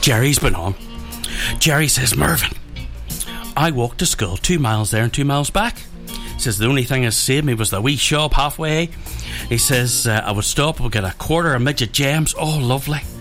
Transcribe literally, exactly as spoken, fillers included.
Jerry's been on. Jerry says, Mervyn, I walked to school two miles there and two miles back. He says, the only thing that saved me was the wee shop halfway. He says, uh, I would stop, I would get a quarter of midget jams. Oh, lovely.